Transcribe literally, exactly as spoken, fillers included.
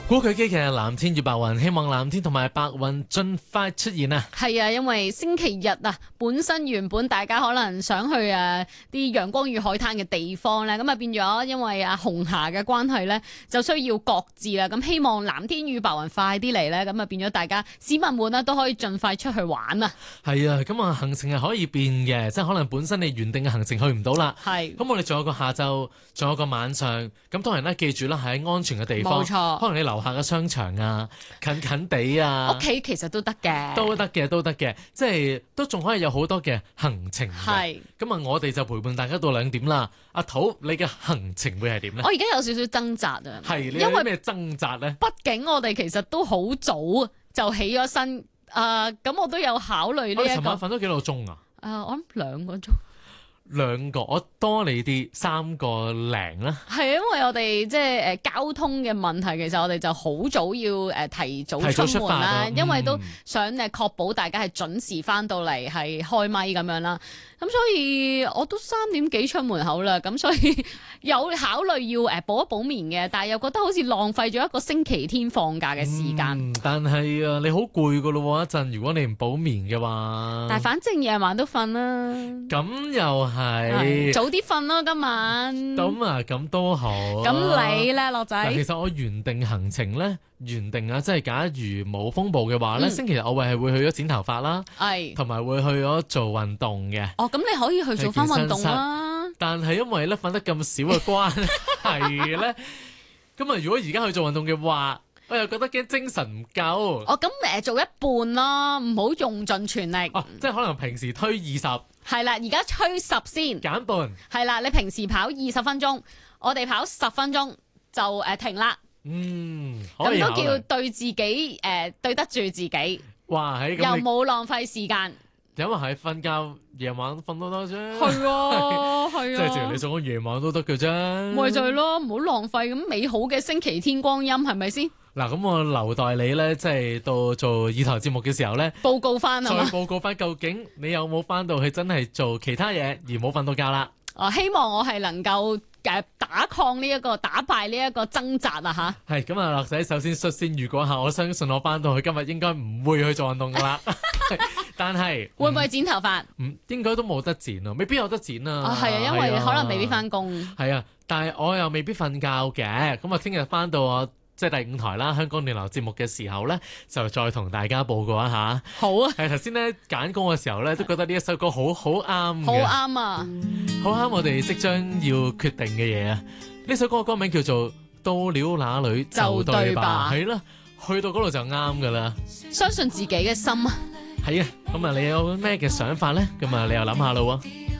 古巨基嘅藍天與白雲，希望藍天同埋白雲盡快出現啊！ 係啊，因為星期日啊，本身原本大家可能想去誒啲陽光與海灘嘅地方咧，咁啊變咗因為啊紅霞嘅關係咧，就需要擱置啦。咁希望藍天與白雲快啲嚟咧，咁啊變咗大家市民們啊都可以盡快出去玩啊！ 係啊，咁啊行程係可以變嘅，即係可能本身你原定嘅行程去唔到啦。 係， 咁我哋仲有個下晝，仲有個晚上，咁當然咧記住啦，喺安全嘅地方。 冇錯， 可能你樓下嘅商場啊，近近地啊， 屋企其實都得嘅， 都得嘅，都得嘅，即係都仲可以有好多嘅行程嘅。 係， 咁啊，我哋就陪伴大家到兩點啦。阿土，你嘅行程會係點咧？ 我而家有少少掙扎啊， 係，你因為咩掙扎咧？ 畢竟我哋其實都好早就起咗身，啊、呃，咁我都有考慮呢、這、一個。 我哋尋晚瞓咗幾多個鐘啊？ 誒、呃，我諗兩個鐘。 兩個，我多你啲三個零啦。 係因為我哋即係誒交通嘅問題，其實我哋就好早要誒提早出門啦， 嗯、 因為都想誒確保大家係準時翻到嚟係開咪咁樣啦。咁所以我都三點幾出門口啦，咁所以有考慮要誒補一補眠嘅，但係又覺得好似浪費咗一個星期天放假嘅時間。 嗯、但係啊，你好攰噶咯，一陣如果你唔補眠嘅話。 但係反正夜晚都瞓啦。 咁又係早啲瞓咯，今晚。 咁啊，咁都好。 咁你咧，樂仔？ 其實我原定行程咧，原定啊，即係假如冇風暴嘅話咧，嗯、星期日我會係會去咗剪頭髮啦，係，同埋會去咗做運動嘅。 哦，咁你可以去做翻運動啦。 但係因為咧瞓得咁少嘅關係咧，咁啊，如果而家去做運動嘅話，我又覺得驚精神唔夠。 哦，咁誒做一半咯，唔好用盡全力。 哦，即係可能平時推二十。 係啦，而家吹十先， 減半。係啦，你平時跑二十分鐘，我哋跑十分鐘就誒、呃、停啦。 嗯， 咁都叫對自己誒、呃、對得住自己。 哇，係又冇浪費時間。 因為係瞓覺，夜晚瞓都得啫。 係啊，係啊。 即係正如你講，夜晚都得嘅啫。 咪就係咯，唔好浪費咁美好嘅星期天光陰，係咪先？ 嗱，咁我留待你咧，即係到做二台節目嘅時候咧， 報告翻啊， 再報告翻究竟你有冇翻到去真係做其他嘢而冇瞓到覺啦。 哦，希望我係能夠誒打抗呢、這、一個打敗呢一個掙扎啊吓。 係咁啊，樂仔首先率先預告下，我相信我翻到去今日應該唔會去做運動噶啦。但係是會唔會剪頭髮？ 嗯，應該都冇得剪啊，未必有得剪啊。 啊，係啊，因為可能未必翻工。 係啊，但係我又未必瞓覺嘅。咁啊，聽日翻到我即係第五台啦，香港電台節目嘅時候咧，就再同大家報告一下。 好啊。係頭先咧揀歌嘅時候咧，都覺得呢一首歌好好啱嘅。 好啱啊！ 好啱我哋即將要決定嘅嘢啊！呢首歌嘅歌名叫做《到了哪裏就對吧》，係啦，去到嗰度就啱噶啦。 相信自己嘅心啊！ 係啊，咁啊，你有咩嘅想法咧？咁啊，你又諗下咯喎。